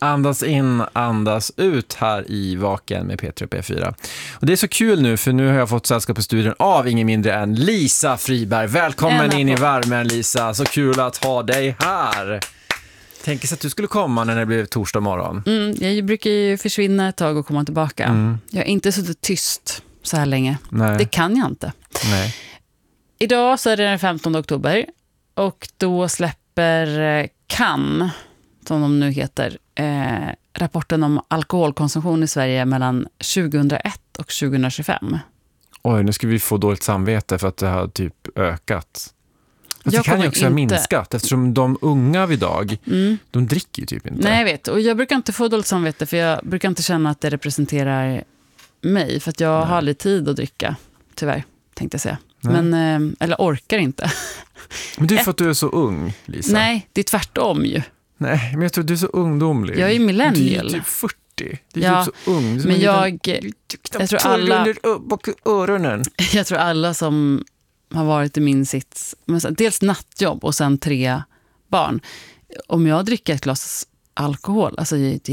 Andas in, andas ut här i Vaken med P3 och P4. Och det är så kul nu, för nu har jag fått sällskap i studion av ingen mindre än Lisa Friberg. Välkommen in i värmen, Lisa. Så kul att ha dig här. Tänk sig att du skulle komma när det blev torsdag morgon. Jag brukar ju försvinna ett tag och komma tillbaka. Jag har inte suttit tyst så här länge. Nej. Det kan jag inte. Nej. Idag så är det den 15 oktober och då släpper CAN, som de nu heter, rapporten om alkoholkonsumtion i Sverige mellan 2001 och 2025. Oj, nu ska vi få dåligt samvete för att det har typ ökat. Fast det kan ju också ha minskat, eftersom de unga av idag, de dricker ju typ inte. Nej, jag vet. Och jag brukar inte få dåligt samvete, för jag brukar inte känna att det representerar mig. För att jag har aldrig tid att dricka, tyvärr, tänkte jag säga. Men, eller orkar inte. Men det är för att du är så ung, Lisa. Nej, det är tvärtom ju. Nej, men jag tror du är så ungdomlig. Jag är millennial. Du är typ 40. Du är typ så ung. Men jag tror alla... bak öronen. Jag tror alla som har varit i min sits, dels nattjobb och sen 3 barn. Om jag dricker ett glas alkohol, alltså det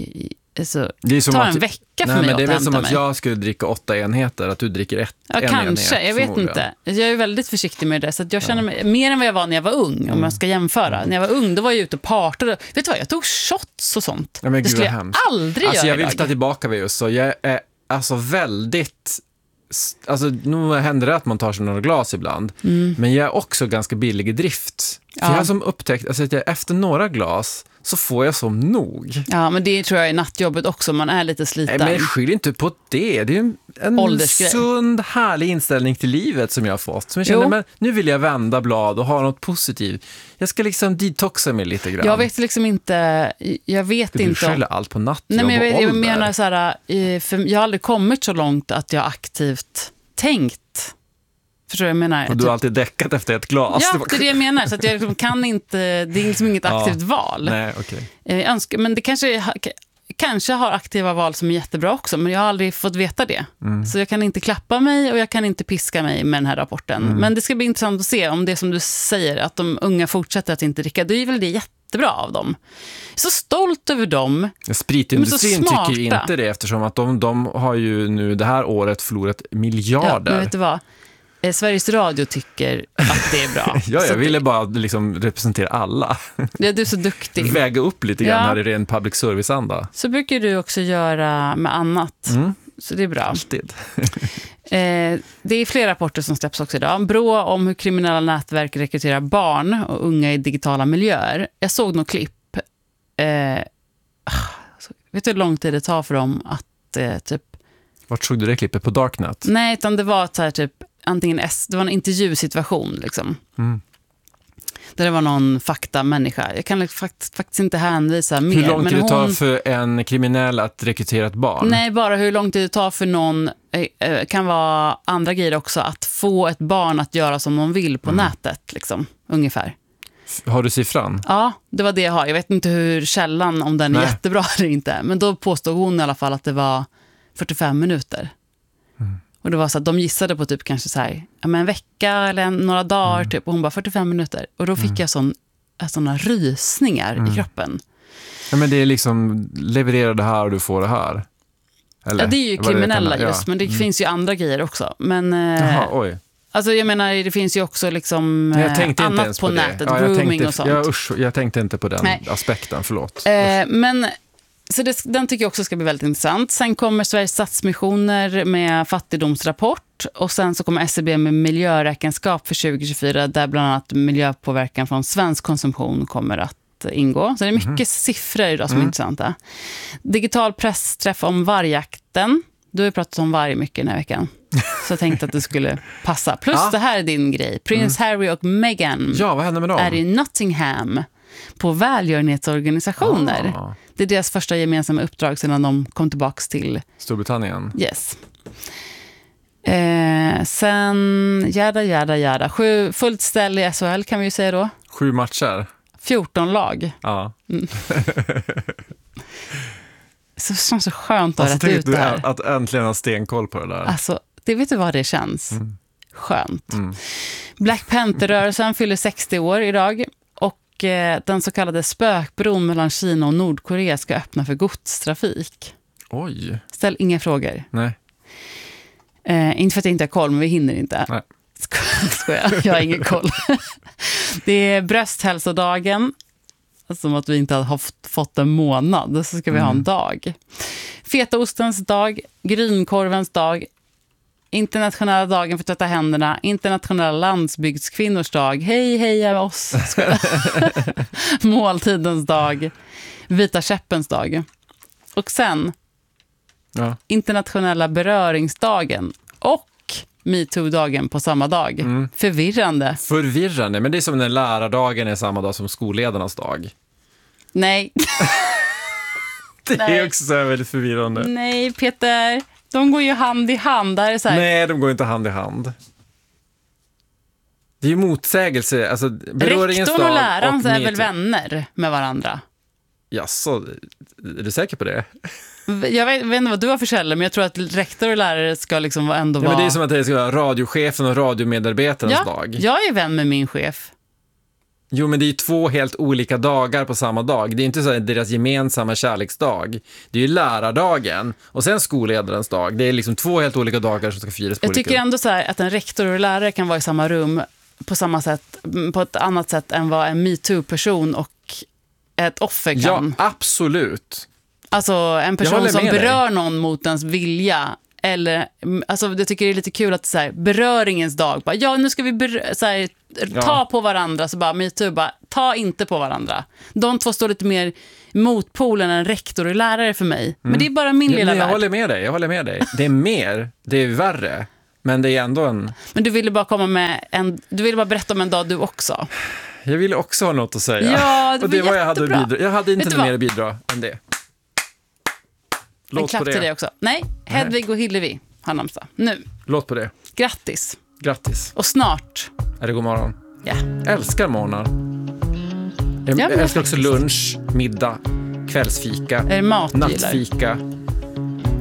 är som en vecka för mig. Men det är väl som att jag skulle dricka 8 enheter, att du dricker en kanske, enhet. jag vet inte. Jag är väldigt försiktig med det, så att jag känner mig mer än vad jag var när jag var ung, om jag ska jämföra. När jag var ung, då var jag ute och partade. Vet du vad, jag tog shots och sånt. Ja, men det skulle jag aldrig göra jag vill idag. ta tillbaka vid just så. Jag är alltså väldigt... Alltså, nu händer det att man tar sig några glas ibland. Men jag är också ganska billig i drift. För jag har som upptäckt alltså, att efter några glas så får jag som nog. Ja, men det tror jag är nattjobbet också. Man är lite sliten. Nej, men skyll inte på det. Det är en sund, härlig inställning till livet som jag har fått. Som jag känner, men nu vill jag vända blad och ha något positivt. Jag ska liksom detoxa mig lite grann. Jag vet liksom inte... Du skäller allt på nattjobb. Nej, men jag menar så här... För jag har aldrig kommit så långt att jag aktivt tänkt. Förstår du vad jag menar? Och du har alltid däckat efter ett glas. Ja, det är det jag menar. Så att jag liksom kan inte... Det är liksom inget aktivt val. Nej, okej. Men det kanske har aktiva val som är jättebra också, men jag har aldrig fått veta det. Så jag kan inte klappa mig och jag kan inte piska mig med den här rapporten. Men det ska bli intressant att se om det som du säger, att de unga fortsätter att inte dricka. Det är väl det jättebra av dem. Jag är så stolt över dem. Spritindustrin tycker ju inte det, eftersom att de har ju nu det här året förlorat miljarder. Ja, men vet du vad? Sveriges Radio tycker att det är bra. Jag ville bara liksom representera alla. Ja, du är så duktig. Väga upp lite grann här i ren public service-anda. Så brukar du också göra med annat. Så det är bra. Alltid. Det är flera rapporter som släpps också idag. Brå om hur kriminella nätverk rekryterar barn och unga i digitala miljöer. Jag såg något klipp. Vet du hur lång tid det tar för dem att typ... Vart såg du det klippet? På Darknet? Nej, utan det var så här typ det var en intervjusituation liksom. Där det var någon faktamänniska. Jag kan faktiskt inte hänvisa mer. Hur lång tid det tar för en kriminell att rekrytera ett barn? Nej, bara hur lång tid det tar för någon, kan vara andra grejer också, att få ett barn att göra som de vill på nätet liksom, ungefär. Har du siffran? Ja, det var det jag har. Jag vet inte hur källan, om den är jättebra eller inte. Men då påstod hon i alla fall att det var 45 minuter. Och det var så att de gissade på typ kanske så här, en vecka eller några dagar typ, och hon bara 45 minuter. Och då fick jag såna rysningar i kroppen. Ja, men det är liksom, leverera det här och du får det här. Eller? Ja, det är ju kriminella just, men det finns ju andra grejer också. Men, jaha, oj. Alltså jag menar, det finns ju också liksom annat på nätet, grooming och sånt. Jag tänkte inte på den aspekten, förlåt. Men... Så den tycker jag också ska bli väldigt intressant. Sen kommer Sveriges Stadsmissioner med fattigdomsrapport. Och sen så kommer SCB med miljöräkenskap för 2024. Där bland annat miljöpåverkan från svensk konsumtion kommer att ingå. Så det är mycket siffror idag som är intressanta. Digital pressträff om vargjakten. Du har ju pratat om varg mycket den här veckan. Så jag tänkte att det skulle passa. Plus det här är din grej. Prins Harry och Meghan vad händer med dem? Är i Nottingham på välgörenhetsorganisationer. Det är deras första gemensamma uppdrag sedan de kom tillbaka till Storbritannien. Yes. Sen jada. 7 fullt ställ i SHL kan vi ju säga då. 7 matcher. 14 lag. Ja. Så det känns så skönt att rätt ut där. Att äntligen ha stenkoll på det där. Alltså, det vet du vad det känns. Skönt. Black Panther-rörelsen fyller 60 år idag. Och den så kallade spökbron mellan Kina och Nordkorea ska öppna för godstrafik. Oj. Ställ inga frågor. Nej. Inte för att jag inte har koll, men vi hinner inte. Nej. Skojar. Jag har ingen koll. Det är brösthälsodagen. Som att vi inte har fått en månad, så ska vi ha en dag. Fetaostens dag, grynkorvens dag, internationella dagen för att tvätta händerna, internationella landsbygdskvinnors dag, hej heja oss, måltidens dag, vita käppens dag. Och sen internationella beröringsdagen och MeToo-dagen på samma dag. Förvirrande, men det är som när lärardagen är samma dag som skolledarnas dag. Nej. Det är också så här väldigt förvirrande. Nej, Peter. De går ju hand i hand. Där är så här... Nej, de går inte hand i hand. Det är ju motsägelse. Alltså, rektorn och läraren är väl vänner med varandra? Jaså, är du säker på det? Jag vet inte vad du har för källor, men jag tror att rektor och lärare ska liksom ändå vara... Men det är som att det ska vara radiochefen och radiomedarbetarens dag. Jag är vän med min chef. Jo, men det är ju 2 helt olika dagar på samma dag. Det är inte så att deras gemensamma kärleksdag. Det är ju lärardagen och sen skolledarens dag. Det är liksom 2 helt olika dagar som ska firas på Jag tycker ändå så här att en rektor och lärare kan vara i samma rum på samma sätt, på ett annat sätt än vad en MeToo-person och ett offer kan. Ja, absolut. Alltså en person som berör någon mot ens vilja. Eller, alltså jag tycker det är lite kul att så här, beröringens dag bara, nu ska vi ta på varandra, så bara MeToo bara, ta inte på varandra. De 2 står lite mer motpolen än rektor och lärare för mig. Men det är bara min lilla värld. Jag håller med dig. Det är mer, det är värre. Men det är ändå en... Men du ville bara komma med du ville bara berätta om en dag du också. Jag ville också ha något att säga. Ja, och det var jag hade att bidra. Jag hade inte mer att bidra än det. En klapp till det också. Nej, Hedvig och Hillevi har namnsdag. Nu. Låt på det. Grattis. Grattis. Och snart. Är det god morgon? Ja. Älskar morgnar. Jag älskar också lunch, middag, kvällsfika, är det mat nattfika.